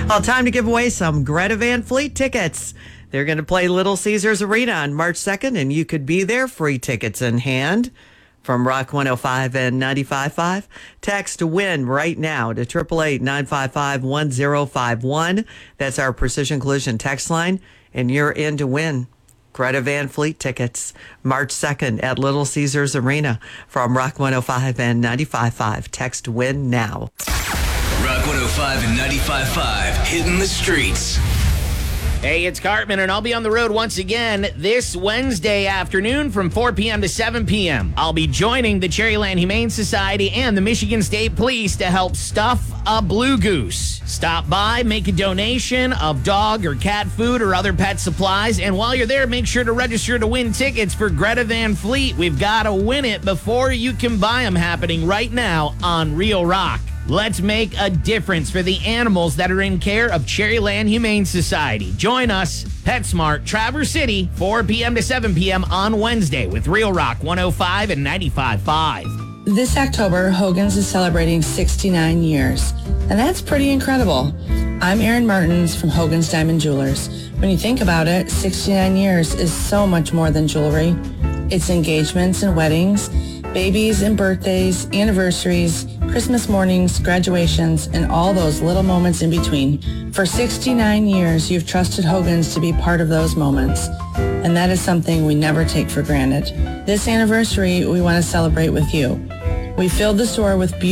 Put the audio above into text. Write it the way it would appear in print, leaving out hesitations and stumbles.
Well, time to give away some Greta Van Fleet tickets. They're going to play Little Caesars Arena on March 2nd, and you could be there. Free tickets in hand from Rock 105 and 95.5. Text WIN right now to 888-955-1051. That's our Precision Collision text line, and you're in to win Greta Van Fleet tickets March 2nd at Little Caesars Arena from Rock 105 and 95.5. Text WIN now. Rock 105 and 95.5, hitting the streets. Hey, it's Cartman, and I'll be on the road once again this Wednesday afternoon from 4 p.m. to 7 p.m. I'll be joining the Cherryland Humane Society and the Michigan State Police to help stuff a blue goose. Stop by, make a donation of dog or cat food or other pet supplies, and while you're there, make sure to register to win tickets for Greta Van Fleet. We've got to win it before you can buy them, happening right now on Real Rock. Let's make a difference for the animals that are in care of Cherryland Humane Society. Join us, PetSmart, Traverse City, 4 p.m. to 7 p.m. on Wednesday with Real Rock 105 and 95.5. This October, Hogan's is celebrating 69 years, and that's pretty incredible. I'm Erin Martins from Hogan's Diamond Jewelers. When you think about it, 69 years is so much more than jewelry. It's engagements and weddings, babies and birthdays, anniversaries, Christmas mornings, graduations, and all those little moments in between. For 69 years, you've trusted Hogan's to be part of those moments, and that is something we never take for granted. This anniversary, we want to celebrate with you. We filled the store with beautiful